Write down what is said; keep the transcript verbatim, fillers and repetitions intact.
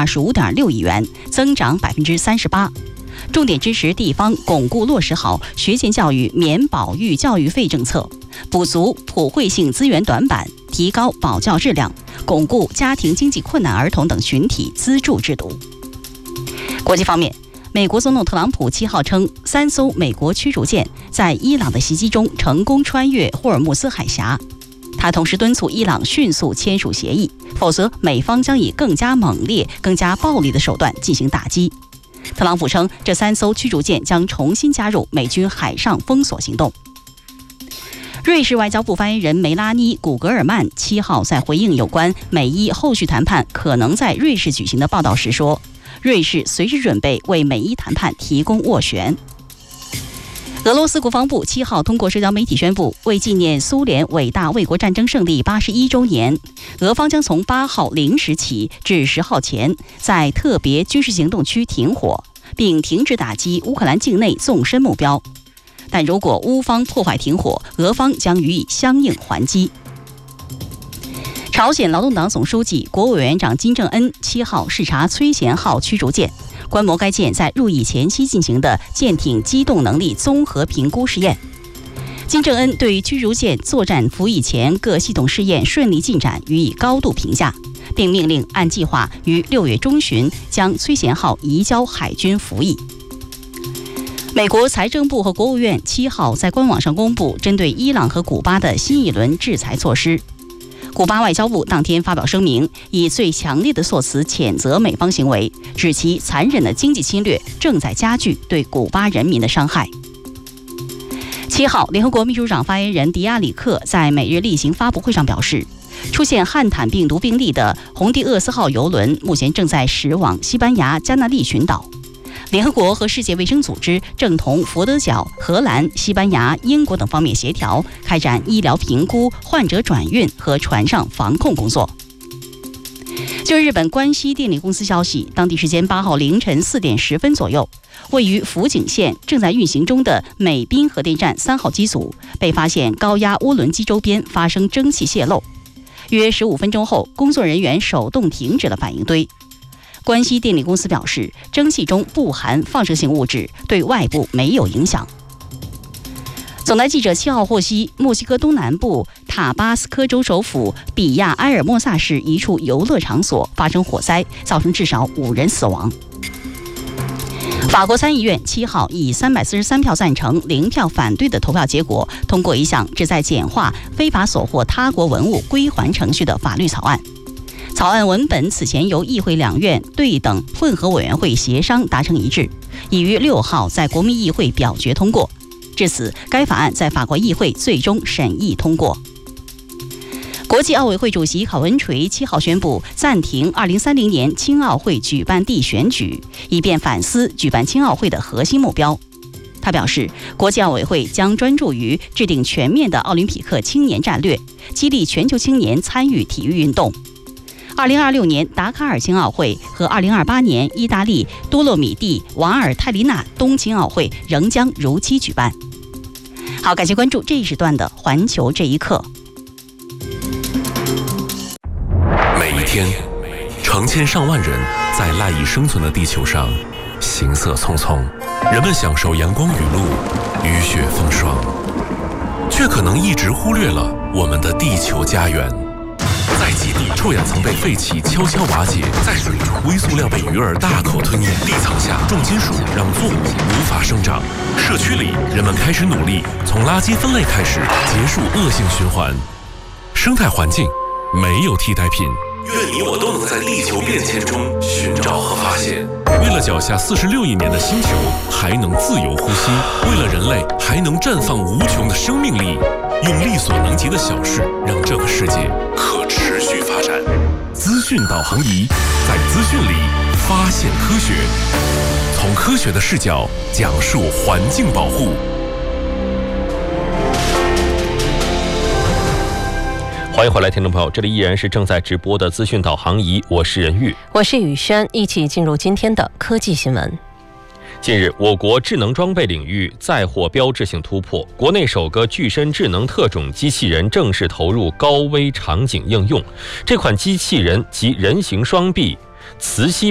二十五点六亿元，增长百分之三十八。重点支持地方巩固落实好学前教育免保育教育费政策，补足普惠性资源短板，提高保教质量，巩固家庭经济困难儿童等群体资助制度。国际方面，美国总统特朗普七号称，三艘美国驱逐舰在伊朗的袭击中成功穿越霍尔木兹海峡。他同时敦促伊朗迅速签署协议，否则美方将以更加猛烈、更加暴力的手段进行打击。特朗普称，这三艘驱逐舰将重新加入美军海上封锁行动。瑞士外交部发言人梅拉妮·古格尔曼七号在回应有关美伊后续谈判可能在瑞士举行的报道时说，瑞士随时准备为美伊谈判提供斡旋。俄罗斯国防部七号通过社交媒体宣布，为纪念苏联伟大卫国战争胜利八十一周年，俄方将从八号零时起至十号前，在特别军事行动区停火，并停止打击乌克兰境内纵深目标。但如果乌方破坏停火，俄方将予以相应还击。朝鲜劳动党总书记、国务委员长金正恩七号视察崔贤号驱逐舰，观摩该舰在入役前夕进行的舰艇机动能力综合评估试验。金正恩对驱逐舰作战服役前各系统试验顺利进展予以高度评价，并命令按计划于六月中旬将崔贤号移交海军服役。美国财政部和国务院七号在官网上公布针对伊朗和古巴的新一轮制裁措施。古巴外交部当天发表声明，以最强烈的措辞谴责美方行为，指其残忍的经济侵略正在加剧对古巴人民的伤害。七号，联合国秘书长发言人迪亚里克在每日例行发布会上表示，出现汉坦病毒病例的洪蒂厄斯号邮轮目前正在驶往西班牙加那利群岛。联合国和世界卫生组织正同佛得角、荷兰、西班牙、英国等方面协调，开展医疗评估、患者转运和船上防控工作。就日本关西电力公司消息，当地时间八号凌晨四点十分左右，位于福井县正在运行中的美滨核电站三号机组被发现高压涡轮机周边发生蒸汽泄漏。约十五分钟后，工作人员手动停止了反应堆。关西电力公司表示，蒸汽中不含放射性物质，对外部没有影响。总台记者七号获悉，墨西哥东南部塔巴斯科州首府比亚埃尔莫萨市一处游乐场所发生火灾，造成至少五人死亡。法国参议院七号以三百四十三票赞成、零票反对的投票结果，通过一项旨在简化非法索获他国文物归还程序的法律草案。草案文本此前由议会两院对等混合委员会协商达成一致，已于六号在国民议会表决通过。至此，该法案在法国议会最终审议通过。国际奥委会主席郝文垂七号宣布暂停二零三零年青奥会举办地选举，以便反思举办青奥会的核心目标。他表示，国际奥委会将专注于制定全面的奥林匹克青年战略，激励全球青年参与体育运动。二零二六年达喀尔青奥会和二零二八年意大利多洛米蒂瓦尔泰利纳冬青奥会仍将如期举办。好，感谢关注这一时段的环球这一刻。 每一天，成千上万人在赖以生存的地球上行色匆匆，人们享受阳光雨露、雨雪风霜，却可能一直忽略了我们的地球家园。在极地，臭氧层被废气悄悄瓦解；在水中，微塑料被鱼儿大口吞咽；地层下，重金属让作物无法生长。社区里，人们开始努力从垃圾分类开始，结束恶性循环。生态环境没有替代品。愿你我都能在地球变迁中寻找和发现。为了脚下四十六亿年的星球还能自由呼吸，为了人类还能绽放无穷的生命力，用力所能及的小事让这个世界可持续发展。资讯导航仪，在资讯里发现科学，从科学的视角讲述环境保护。欢迎回来，听众朋友，这里依然是正在直播的资讯导航仪，我是任玉， 我是宇轩，一起进入今天的科技新闻。 近日，我国智能装备领域再获标志性突破，国内首个具身智能特种机器人正式投入高危场景应用。这款机器人集人形双臂、磁吸